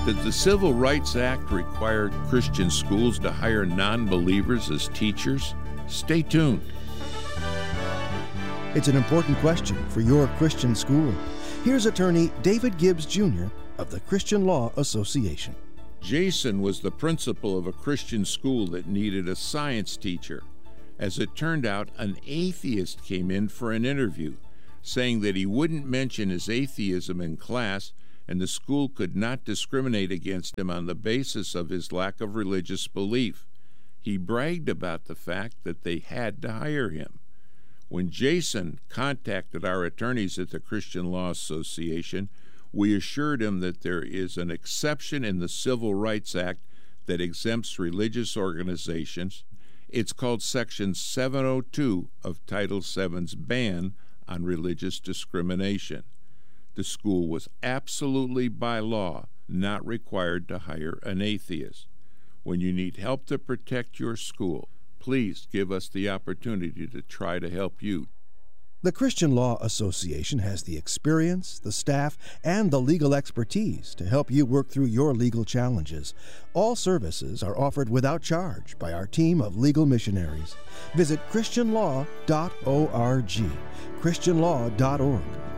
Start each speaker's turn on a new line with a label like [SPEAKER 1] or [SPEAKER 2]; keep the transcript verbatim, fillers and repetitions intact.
[SPEAKER 1] Did the Civil Rights Act require Christian schools to hire non-believers as teachers? Stay tuned.
[SPEAKER 2] It's an important question for your Christian school. Here's attorney David Gibbs, Junior of the Christian Law Association.
[SPEAKER 1] Jason was the principal of a Christian school that needed a science teacher. As it turned out, an atheist came in for an interview, saying that he wouldn't mention his atheism in class and the school could not discriminate against him on the basis of his lack of religious belief. He bragged about the fact that they had to hire him. When Jason contacted our attorneys at the Christian Law Association, we assured him that there is an exception in the Civil Rights Act that exempts religious organizations. It's called Section seven oh two of Title seven's ban on religious discrimination. The school was absolutely by law not required to hire an atheist. When you need help to protect your school, please give us the opportunity to try to help you.
[SPEAKER 2] The Christian Law Association has the experience, the staff, and the legal expertise to help you work through your legal challenges. All services are offered without charge by our team of legal missionaries. Visit christian law dot org, christian law dot org.